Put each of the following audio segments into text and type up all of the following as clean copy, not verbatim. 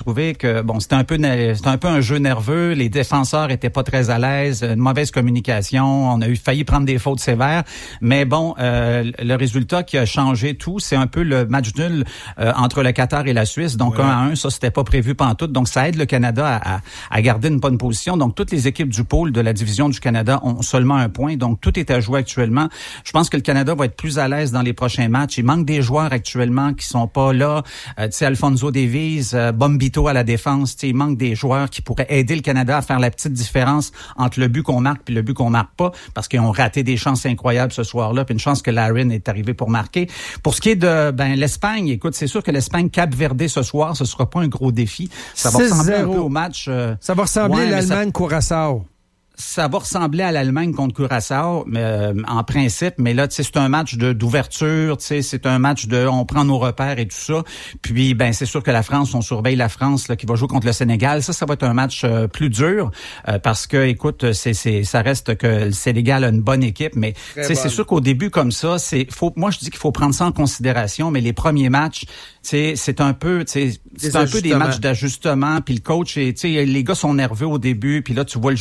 trouvé que c'était un peu un jeu nerveux. Les défenseurs étaient pas très à l'aise, une mauvaise communication. On a failli prendre des fautes sévères. Mais le résultat qui a changé tout, c'est un peu le match nul entre le Qatar et la Suisse. Donc 1-1, ça c'était pas prévu pantoute. Donc ça aide le Canada à garder une bonne position. Donc toutes les équipes du pôle de la division du Canada ont seulement un point. Donc tout est à jouer actuellement. Je pense que le Canada va être plus à l'aise dans les prochains matchs. Il manque des joueurs actuellement qui sont pas là. Alphonso Davies, Bombito à la défense. Il manque des joueurs qui pourraient aider le Canada à faire la petite différence entre le but qu'on marque et le but qu'on marque pas, parce qu'ils ont raté des chances incroyables ce soir-là, puis une chance que Larin est arrivé pour marquer. Pour ce qui est de l'Espagne, écoute, c'est sûr que l'Espagne Cap-Verde ce soir, ce sera pas un gros défi. Ça va ressembler un peu au match. Ça va ressembler à l'Allemagne-Curaçao. Ça va ressembler à l'Allemagne contre Curaçao, en principe, mais là, tu sais, c'est un match d'ouverture, tu sais, c'est un match on prend nos repères et tout ça. Puis, c'est sûr que la France, on surveille la France, là, qui va jouer contre le Sénégal. Ça va être un match plus dur, parce que, écoute, ça reste que le Sénégal a une bonne équipe, mais, tu sais, c'est sûr qu'au début, comme ça, moi, je dis qu'il faut prendre ça en considération, mais les premiers matchs, tu sais, c'est un peu des matchs d'ajustement, puis le coach, tu sais, les gars sont nerveux au début, puis là, tu vois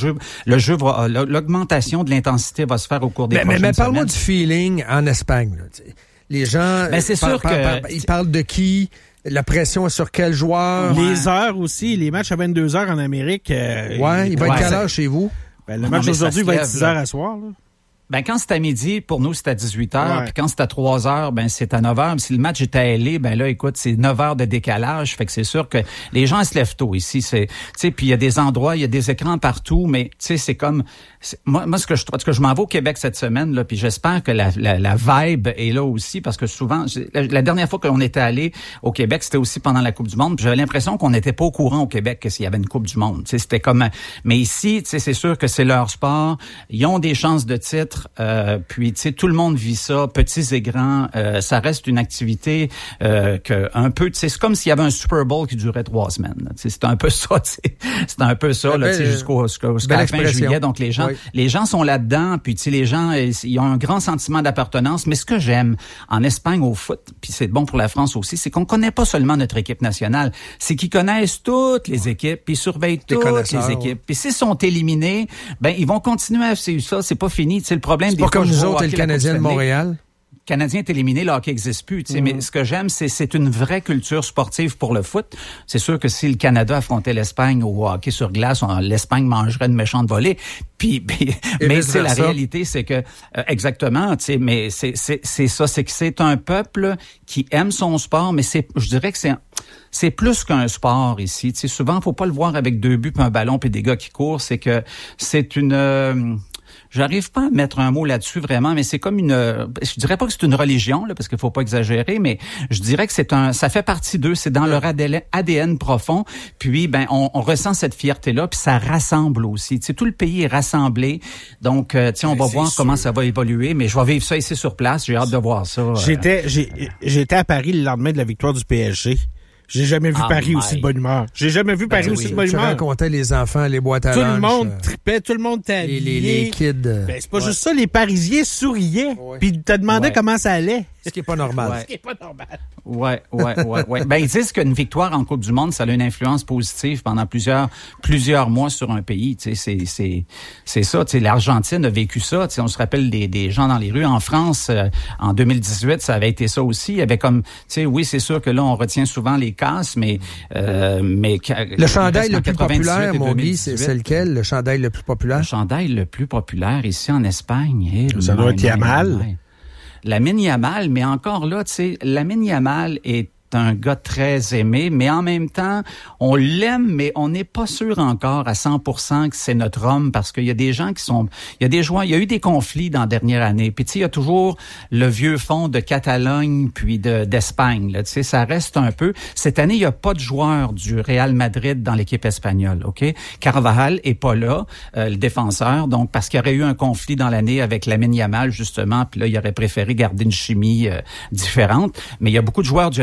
l'augmentation de l'intensité va se faire au cours des prochaines semaines. Mais parle-moi du feeling en Espagne. Là, les gens, c'est sûr ils parlent de qui? La pression est sur quel joueur? Les heures aussi, les matchs à 22h en Amérique. Il va être quelle heure chez vous? Le match d'aujourd'hui va être 6h à soir. Là. Quand c'est à midi, pour nous, c'est à 18h. Puis quand c'est à 3h, c'est à 9h. Si le match est à LA, là, écoute, c'est 9 heures de décalage. Fait que c'est sûr que les gens se lèvent tôt ici. Puis il y a des endroits, il y a des écrans partout, mais c'est comme... Moi, ce que je m'en vais au Québec cette semaine, là, puis j'espère que la vibe est là aussi, parce que souvent, la dernière fois qu'on était allé au Québec, c'était aussi pendant la Coupe du Monde, puis j'avais l'impression qu'on n'était pas au courant au Québec que s'il y avait une Coupe du Monde. C'était comme... Mais ici, c'est sûr que c'est leur sport. Ils ont des chances de titre. Puis tout le monde vit ça, petits et grands. Ça reste une activité que un peu, c'est comme s'il y avait un Super Bowl qui durait 3 semaines. C'est un peu ça. C'est un peu ça là, jusqu'à la fin juillet. Donc les gens sont là-dedans. Puis les gens, ils ont un grand sentiment d'appartenance. Mais ce que j'aime en Espagne au foot, puis c'est bon pour la France aussi, c'est qu'on connaît pas seulement notre équipe nationale, c'est qu'ils connaissent toutes les équipes, puis ils surveillent toutes les équipes. Puis s'ils sont éliminés, ils vont continuer à faire ça. C'est pas fini. Le problème, c'est pas comme nous autres et le Canadien de Montréal. Le Canadien est éliminé, le hockey n'existe plus. Mais ce que j'aime, c'est une vraie culture sportive pour le foot. C'est sûr que si le Canada affrontait l'Espagne au hockey sur glace, l'Espagne mangerait une méchante volée. Mais la réalité, c'est que exactement. Mais c'est ça, c'est que c'est un peuple qui aime son sport, mais je dirais que c'est plus qu'un sport ici. Souvent, faut pas le voir avec 2 buts, puis un ballon, puis des gars qui courent. C'est que c'est une j'arrive pas à mettre un mot là-dessus vraiment, mais c'est comme je dirais pas que c'est une religion, là, parce qu'il faut pas exagérer, mais je dirais que ça fait partie d'eux, c'est dans leur ADN profond. Puis, on ressent cette fierté-là, puis ça rassemble aussi. Tout le pays est rassemblé. Donc, on va voir comment ça va évoluer, mais je vais vivre ça ici sur place. J'ai hâte de voir ça. J'étais à Paris le lendemain de la victoire du PSG. J'ai jamais vu Paris aussi de bonne humeur. J'ai jamais vu Paris aussi de bonne humeur. Tu racontais les enfants, les boîtes à lunch. Tout le monde tripait, tout le monde était habillé. Les kids. C'est pas juste ça, les Parisiens souriaient. Puis ils te demandaient comment ça allait. Ce qui est pas normal. Ce qui est pas normal. Ouais. Ils disent qu'une victoire en Coupe du Monde, ça a une influence positive pendant plusieurs mois sur un pays. C'est ça. L'Argentine a vécu ça. On se rappelle des gens dans les rues. En France, en 2018, ça avait été ça aussi. Il y avait comme, oui, c'est sûr que là, on retient souvent les casses, mais le chandail le plus populaire, mon Guy, c'est lequel? Le chandail le plus populaire? Le chandail le plus populaire ici en Espagne. Ça doit être Yamal. Lamine Yamal, mais encore là, Lamine Yamal est un gars très aimé, mais en même temps, on l'aime, mais on n'est pas sûr encore à 100% que c'est notre homme, parce qu'il y a des gens il y a des joueurs, il y a eu des conflits dans la dernière année, puis il y a toujours le vieux fond de Catalogne puis d'Espagne, là, ça reste un peu. Cette année, il n'y a pas de joueur du Real Madrid dans l'équipe espagnole, OK? Carvajal est pas là, le défenseur, donc parce qu'il y aurait eu un conflit dans l'année avec Lamine Yamal, justement, puis là, il aurait préféré garder une chimie différente, mais il y a beaucoup de joueurs du FC Barcelone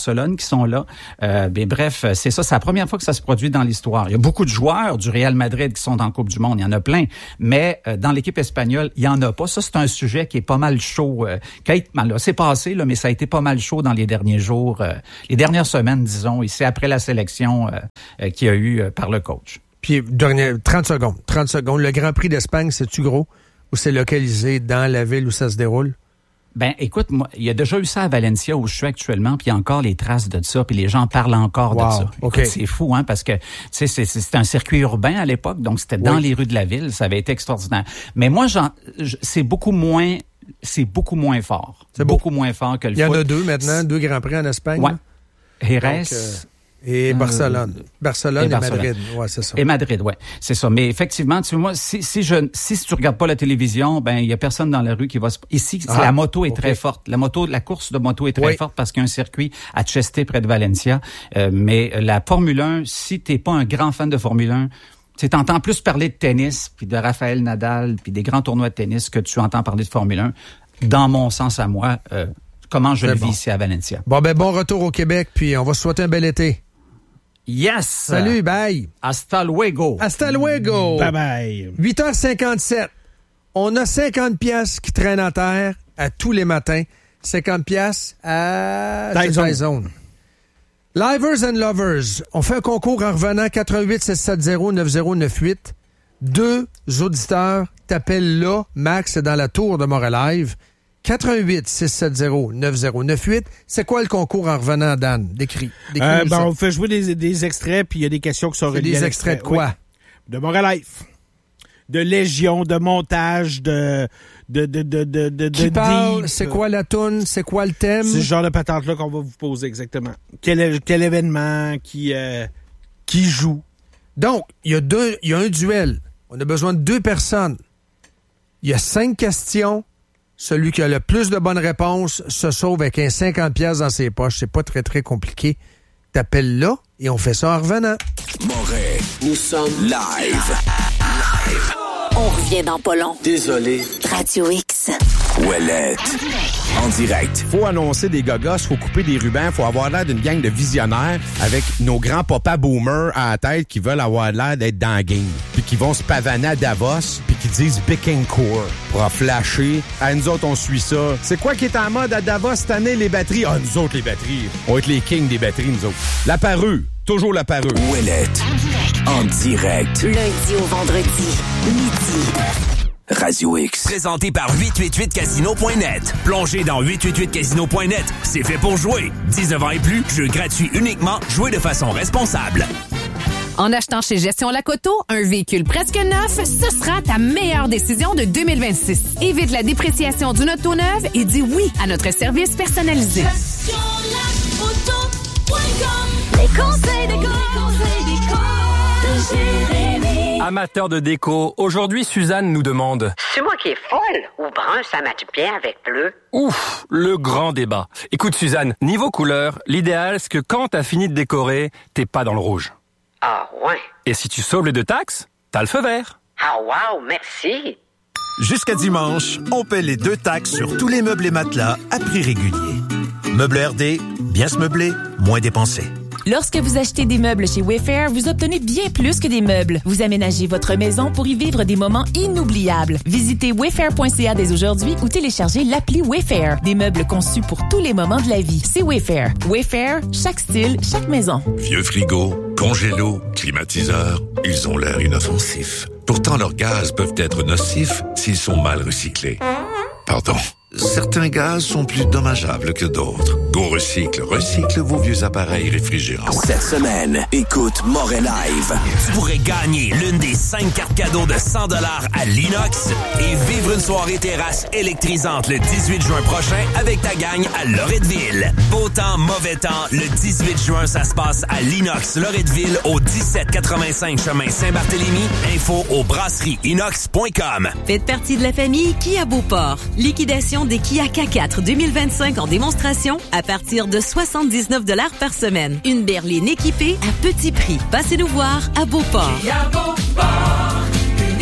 Barcelone qui sont là. Mais bref, c'est ça. C'est la première fois que ça se produit dans l'histoire. Il y a beaucoup de joueurs du Real Madrid qui sont dans la Coupe du Monde. Il y en a plein. Mais dans l'équipe espagnole, il y en a pas. Ça, c'est un sujet qui est pas mal chaud. C'est passé, là, mais ça a été pas mal chaud dans les derniers jours, les dernières semaines, disons, ici après la sélection qu'il y a eu par le coach. Puis, 30 secondes. Le Grand Prix d'Espagne, c'est-tu gros? Ou c'est localisé dans la ville où ça se déroule? Ben, écoute, moi, il y a déjà eu ça à Valencia où je suis actuellement, puis il y a encore les traces de ça, puis les gens parlent encore de ça. Okay. Écoute, c'est fou, hein, parce que, tu sais, c'était un circuit urbain à l'époque, donc c'était dans les rues de la ville, ça avait été extraordinaire. Mais moi, c'est beaucoup moins fort. C'est beaucoup moins fort que le foot. Il y en a 2 maintenant, 2 Grands Prix en Espagne. Ouais. Jerez. Et Barcelone. Barcelone et Madrid. Ouais, c'est ça. Et Madrid, ouais. C'est ça. Mais effectivement, tu vois, moi, si tu regardes pas la télévision, ben, il y a personne dans la rue qui va ici, la moto est très forte. La course de moto est très forte parce qu'il y a un circuit à Cheste près de Valencia. Mais la Formule 1, si t'es pas un grand fan de Formule 1, tu t'entends plus parler de tennis, puis de Rafael Nadal, puis des grands tournois de tennis que tu entends parler de Formule 1. Dans mon sens à moi, comment je le vis ici à Valencia. Bon retour au Québec, puis on va se souhaiter un bel été. Yes! Salut, bye! Hasta luego! Hasta luego! Bye bye! 8h57. On a 50 piastres qui traînent en terre à tous les matins. 50 piastres à Zone. Livers and Lovers. On fait un concours en revenant 88-670-9098. 2 auditeurs t'appellent là. Max est dans la tour de Moralive. 88-670-9098. C'est quoi le concours en revenant, Dan? Décris on fait jouer des extraits, puis il y a des questions qui sont reliées. Des extraits de quoi? Oui. De Moralife. De Légion, de montage, de qui parle? Deep. C'est quoi la toune? C'est quoi le thème? C'est ce genre de patente-là qu'on va vous poser exactement. Quel événement qui joue? Donc, il y a un duel. On a besoin de 2 personnes. Il y a 5 questions. Celui qui a le plus de bonnes réponses se sauve avec un 50 piastres dans ses poches. C'est pas très, très compliqué. T'appelles là et on fait ça en revenant. Moret, nous sommes live. On revient dans pas long. Désolé. Radio X. Ouellette. En direct. Faut annoncer des gogos, faut couper des rubans, faut avoir l'air d'une gang de visionnaires avec nos grands papas boomers à la tête qui veulent avoir l'air d'être dans la game. Puis qui vont se pavaner à Davos, puis qui disent Bécancour pour en flasher. Ah, nous autres, on suit ça. C'est quoi qui est en mode à Davos cette année, les batteries? Ah, nous autres, les batteries. On va être les kings des batteries, nous autres. La parure. Toujours la parure. Ouellette. En direct. Lundi au vendredi, midi. Radio X. Présenté par 888casino.net. Plongez dans 888casino.net. C'est fait pour jouer. 19 ans et plus, jeu gratuit uniquement. Jouez de façon responsable. En achetant chez Gestion Lacoto, un véhicule presque neuf, ce sera ta meilleure décision de 2026. Évite la dépréciation d'une auto neuve et dis oui à notre service personnalisé. Les conseils de Jérémy. Amateur de déco, aujourd'hui Suzanne nous demande: c'est moi qui est folle ou brun, ça matche bien avec bleu? Ouf, le grand débat. Écoute Suzanne, niveau couleur, l'idéal c'est que quand t'as fini de décorer, t'es pas dans le rouge. Ah ouais. Et si tu sauves les 2 taxes, t'as le feu vert. Ah wow, merci. Jusqu'à dimanche, on paie les 2 taxes sur tous les meubles et matelas à prix régulier. Meubles RD, bien se meubler, moins dépenser. Lorsque vous achetez des meubles chez Wayfair, vous obtenez bien plus que des meubles. Vous aménagez votre maison pour y vivre des moments inoubliables. Visitez wayfair.ca dès aujourd'hui ou téléchargez l'appli Wayfair. Des meubles conçus pour tous les moments de la vie. C'est Wayfair. Wayfair, chaque style, chaque maison. Vieux frigo, congélo, climatiseur, ils ont l'air inoffensifs. Pourtant, leurs gaz peuvent être nocifs s'ils sont mal recyclés. Pardon. Certains gaz sont plus dommageables que d'autres. Go Recycle recycle vos vieux appareils réfrigérants. Cette semaine, écoute Moret Live. Tu pourrais gagner l'une des 5 cartes cadeaux de 100$ à l'Inox et vivre une soirée terrasse électrisante le 18 juin prochain avec ta gang à Loretteville. Beau temps, mauvais temps, le 18 juin, ça se passe à l'Inox Loretteville au 1785 chemin Saint-Barthélemy. Info au brasserieinox.com. Faites partie de la famille Kia Beauport. Liquidation des Kia K4 2025 en démonstration à partir de 79$ par semaine. Une berline équipée à petit prix. Passez nous voir à Beauport. Kia Beauport, une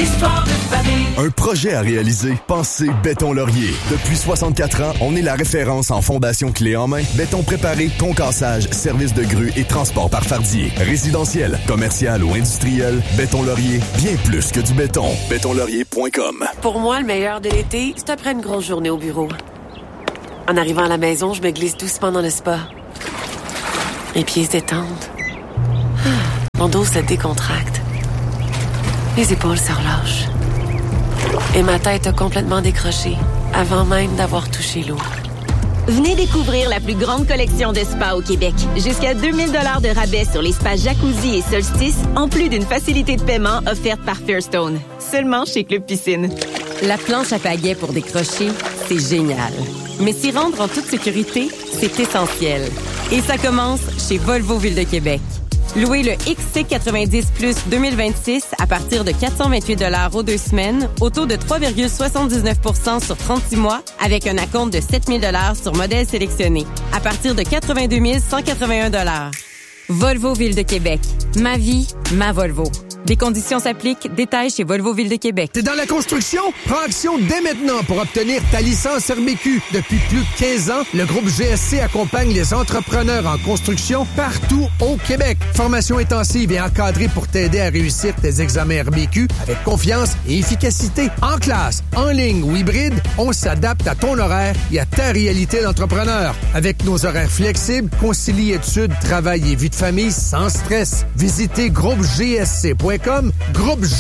Histoire de famille. Un projet à réaliser. Pensez Béton Laurier. Depuis 64 ans, on est la référence en fondation clé en main. Béton préparé, concassage, service de grue et transport par fardier. Résidentiel, commercial ou industriel, Béton Laurier, bien plus que du béton. Bétonlaurier.com. Pour moi, le meilleur de l'été, c'est après une grosse journée au bureau. En arrivant à la maison, je me glisse doucement dans le spa. Mes pieds se détendent. Mon dos se décontracte. Les épaules se relâchent. Et ma tête a complètement décroché avant même d'avoir touché l'eau. Venez découvrir la plus grande collection de spas au Québec. Jusqu'à 2000 $ de rabais sur les spas Jacuzzi et Solstice, en plus d'une facilité de paiement offerte par Fairstone. Seulement chez Club Piscine. La planche à pagaie pour décrocher, c'est génial. Mais s'y rendre en toute sécurité, c'est essentiel. Et ça commence chez Volvo Ville de Québec. Louez le XC90 Plus 2026 à partir de 428 $ aux 2 semaines, au taux de 3,79 % sur 36 mois, avec un acompte de 7 000 $ sur modèle sélectionné, à partir de 82 181 $. Volvo Ville de Québec. Ma vie, ma Volvo. Des conditions s'appliquent. Détails chez Volvo Ville de Québec. T'es dans la construction? Prends action dès maintenant pour obtenir ta licence RBQ. Depuis plus de 15 ans, le groupe GSC accompagne les entrepreneurs en construction partout au Québec. Formation intensive et encadrée pour t'aider à réussir tes examens RBQ avec confiance et efficacité. En classe, en ligne ou hybride, on s'adapte à ton horaire et à ta réalité d'entrepreneur. Avec nos horaires flexibles, concilie études, travail et vie de famille sans stress. Visitez groupegsc.com. Groupe